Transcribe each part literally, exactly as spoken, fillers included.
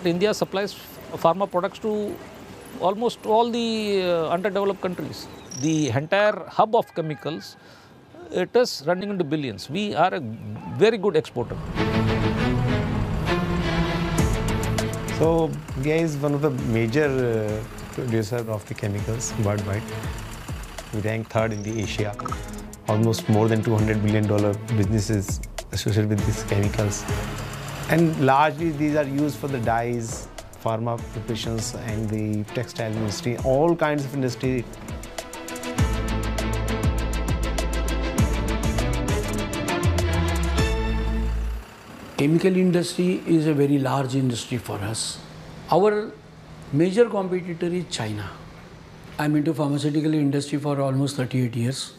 India supplies pharma products to almost all the uh, underdeveloped countries. The entire hub of chemicals, it is running into billions. We are a very good exporter. So India is one of the major uh, producer of the chemicals worldwide. We rank third in the Asia. Almost more than two hundred billion dollar businesses associated with these chemicals. And largely these are used for the dyes, pharma preparations and the textile industry, all kinds of industry. Chemical industry is a very large industry for us. Our major competitor is China. I'm into pharmaceutical industry for almost thirty-eight years.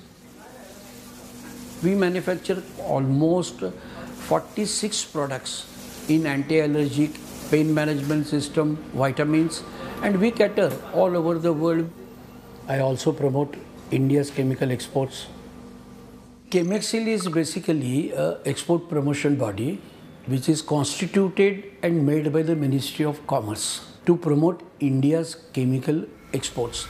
We manufacture almost forty-six products in anti-allergic, pain management system, vitamins, and we cater all over the world. I also promote India's chemical exports. Chemexil is basically an export promotion body which is constituted and made by the Ministry of Commerce to promote India's chemical exports.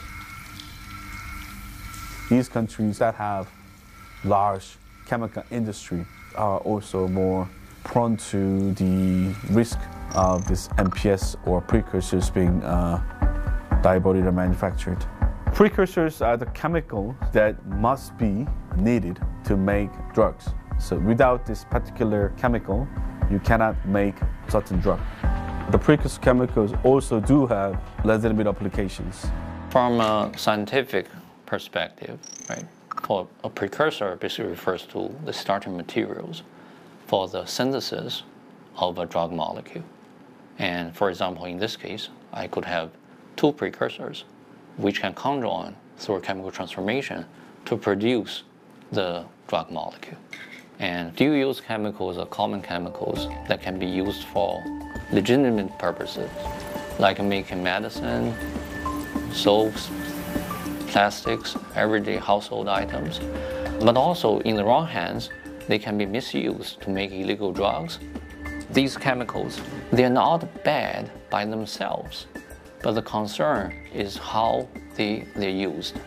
These countries that have large chemical industry are also more prone to the risk of this M P S or precursors being uh, diabolically manufactured. Precursors are the chemicals that must be needed to make drugs. So without this particular chemical, you cannot make certain drug. The precursor chemicals also do have legitimate applications. From a scientific perspective, right, for a precursor basically refers to the starting materials for the synthesis of a drug molecule. And for example, in this case, I could have two precursors which can conjoin through a chemical transformation to produce the drug molecule. And dual-use chemicals are common chemicals that can be used for legitimate purposes, like making medicine, soaps, plastics, everyday household items. But also, in the wrong hands, they can be misused to make illegal drugs. These chemicals, they're not bad by themselves, but the concern is how they, they're used.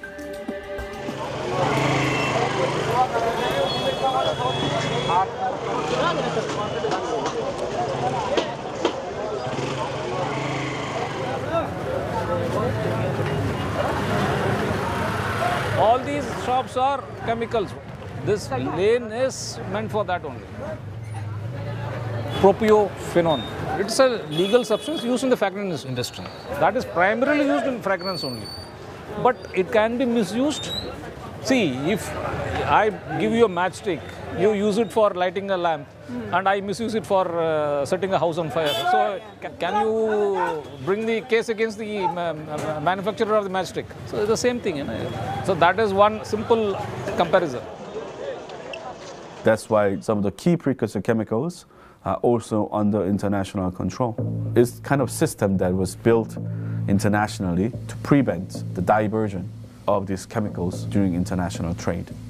All these shops are chemicals. This lane is meant for that only. Propiophenone. It's a legal substance used in the fragrance industry. That is primarily used in fragrance only. But it can be misused. See, if I give you a matchstick, you use it for lighting a lamp, mm. and I misuse it for uh, setting a house on fire. So, ca can you bring the case against the uh, manufacturer of the matchstick? So, it's the same thing. You know? So, that is one simple comparison. That's why some of the key precursor chemicals are also under international control. It's kind of system that was built internationally to prevent the diversion of these chemicals during international trade.